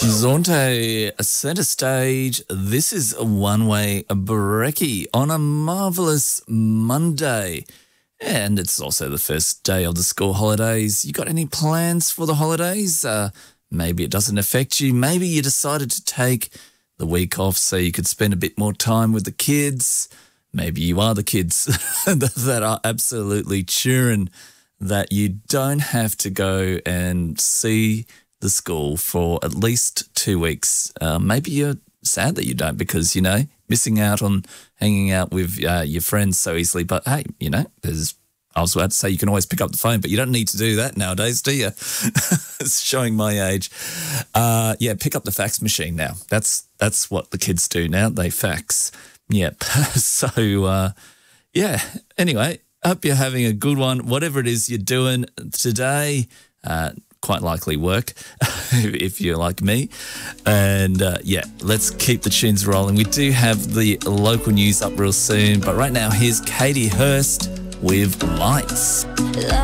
Zonte, centre stage. This is a one-way brekkie on a marvellous Monday. And it's also the first day of the school holidays. You got any plans for the holidays? Maybe it doesn't affect you. Maybe you decided to take the week off so you could spend a bit more time with the kids. Maybe you are the kids that are absolutely cheering that you don't have to go and see the school for at least 2 weeks. Maybe you're sad that you don't because, missing out on hanging out with your friends so easily. But, hey, I was about to say you can always pick up the phone, but you don't need to do that nowadays, do you? It's showing my age. Pick up the fax machine now. That's what the kids do now. They fax. Yep. So, anyway, hope you're having a good one. Whatever it is you're doing today, quite likely work if you're like me. And, let's keep the tunes rolling. We do have the local news up real soon. But right now, here's Katie Hurst with Lights.